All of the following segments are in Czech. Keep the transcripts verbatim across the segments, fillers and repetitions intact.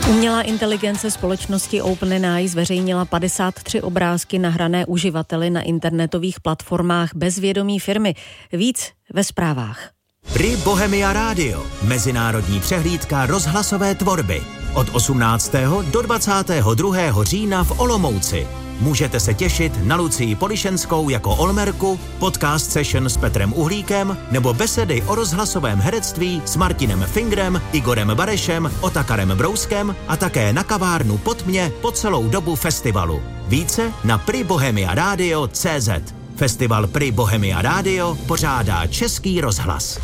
Umělá inteligence společnosti OpenAI zveřejnila padesát tři obrázky nahrané uživateli na internetových platformách bez vědomí firmy. Víc ve zprávách. Pri Bohemia Radio, mezinárodní přehlídka rozhlasové tvorby. Od osmnáctého do dvacátého druhého října v Olomouci. Můžete se těšit na Lucii Polišenskou jako Olmerku, podcast session s Petrem Uhlíkem nebo besedy o rozhlasovém herectví s Martinem Fingrem, Igorem Barešem, Otakarem Brouskem a také na kavárnu Pod mě po celou dobu festivalu. Více na pri bohemia radio tečka cé zet. Festival Pri Bohemia Radio pořádá Český rozhlas.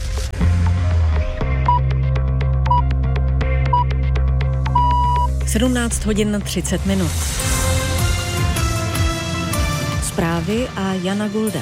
sedmnáct hodin třicet minut. Zprávy a Jana Gulda.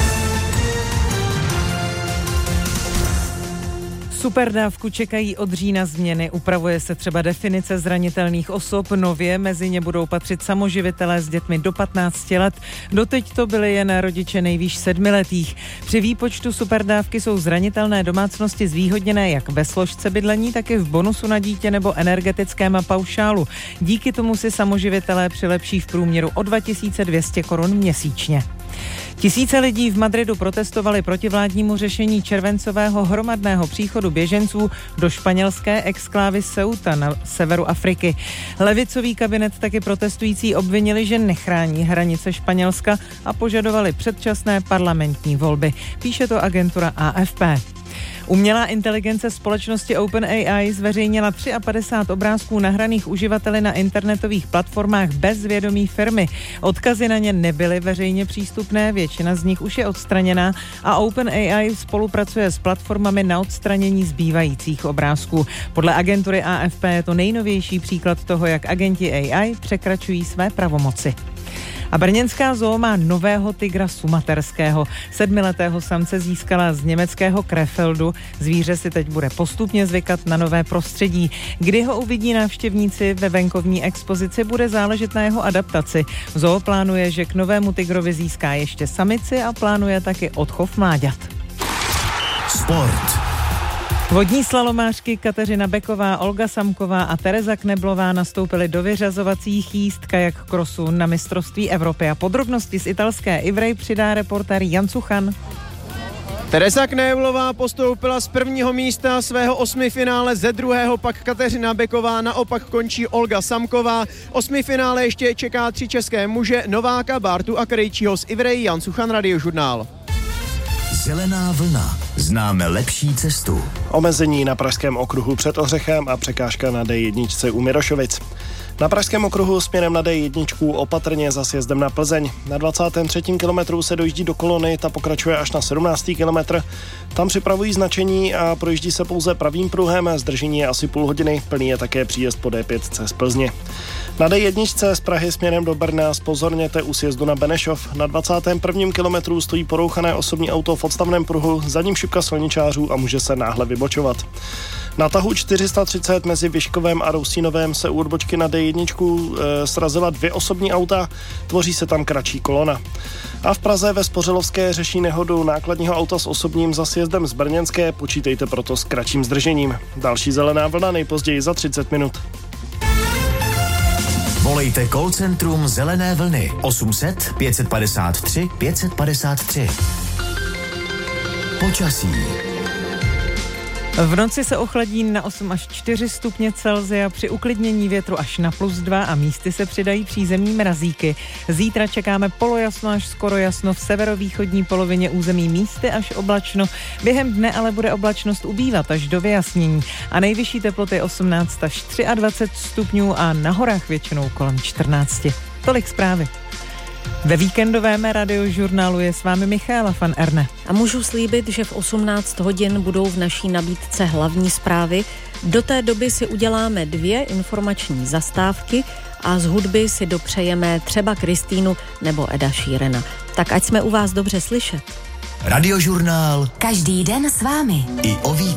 Superdávku čekají od října změny. Upravuje se třeba definice zranitelných osob. Nově mezi ně budou patřit samoživitelé s dětmi do patnácti let. Doteď to byly jen rodiče nejvýš sedmiletých. Při výpočtu superdávky jsou zranitelné domácnosti zvýhodněné jak ve složce bydlení, tak i v bonusu na dítě nebo energetickém paušálu. Díky tomu si samoživitelé přilepší v průměru o dva tisíce dvě stě korun měsíčně. Tisíce lidí v Madridu protestovali proti vládnímu řešení červencového hromadného příchodu běženců do španělské exklávy Ceuta na severu Afriky. Levicový kabinet taky protestující obvinili, že nechrání hranice Španělska a požadovali předčasné parlamentní volby. Píše to agentura A F P. Umělá inteligence společnosti OpenAI zveřejnila padesát tři obrázků nahraných uživateli na internetových platformách bez vědomí firmy. Odkazy na ně nebyly veřejně přístupné, většina z nich už je odstraněná a OpenAI spolupracuje s platformami na odstranění zbývajících obrázků. Podle agentury A F P je to nejnovější příklad toho, jak agenti A I překračují své pravomoci. A brněnská zoo má nového tygra sumaterského. Sedmiletého samce získala z německého Krefeldu. Zvíře si teď bude postupně zvykat na nové prostředí. Kdy ho uvidí návštěvníci ve venkovní expozici, bude záležet na jeho adaptaci. Zoo plánuje, že k novému tygrovi získá ještě samici a plánuje taky odchov mláďat. Sport. Vodní slalomářky Kateřina Beková, Olga Samková a Tereza Kneblová nastoupily do vyřazovacích jízd kajak krosu na mistrovství Evropy. A podrobnosti z italské Ivrej přidá reportér Jan Cuchan. Tereza Kneblová postoupila z prvního místa svého osmifinále, ze druhého pak Kateřina Beková, naopak končí Olga Samková. Osmifinále ještě čeká tři české muže, Nováka, Bártu a Krejčího. Z Ivrej Jan Cuchan, Radiožurnál. Zelená vlna. Známe lepší cestu. Omezení na Pražském okruhu před Ořechem a překážka na D jedna u Mirošovic. Na Pražském okruhu směrem na D jedna opatrně za sjezdem na Plzeň. Na dvacátém třetím kilometru se dojíždí do kolony, ta pokračuje až na sedmnáctý kilometr. Tam připravují značení a projíždí se pouze pravým pruhem, zdržení je asi půl hodiny, plný je také příjezd po D pět z Plzně. Na D jedna z Prahy směrem do Brna zpozorněte u sjezdu na Benešov. Na dvacátém prvním kilometru stojí porouchané osobní auto v odstavném pruhu, za ním šipka silničářů a může se náhle vybočovat. Na tahu čtyři sta třicet mezi Vyškovem a Rousínovem se u odbočky na D jedna e, srazila dvě osobní auta, tvoří se tam kratší kolona. A v Praze ve Spořilovské řeší nehodu nákladního auta s osobním za sjezdem z Brněnské, počítejte proto s kratším zdržením. Další zelená vlna nejpozději za třicet minut. Volejte call centrum Zelené vlny osm set pět padesát tři pět padesát tři. Počasí. V noci se ochladí na osm až čtyři stupně Celsia, při uklidnění větru až na plus dva a místy se přidají přízemní mrazíky. Zítra čekáme polojasno až skoro jasno, v severovýchodní polovině území místy až oblačno. Během dne ale bude oblačnost ubývat až do vyjasnění a nejvyšší teploty osmnáct až dvacet tři stupňů a na horách většinou kolem čtrnáct. Tolik zprávy. Ve víkendovém Radiožurnálu je s vámi Michaela van Erne. A můžu slíbit, že v osmnáct hodin budou v naší nabídce hlavní zprávy. Do té doby si uděláme dvě informační zastávky a z hudby si dopřejeme třeba Kristýnu nebo Eda Sheerana. Tak ať jsme u vás dobře slyšet. Radiožurnál. Každý den s vámi. I o víkendu.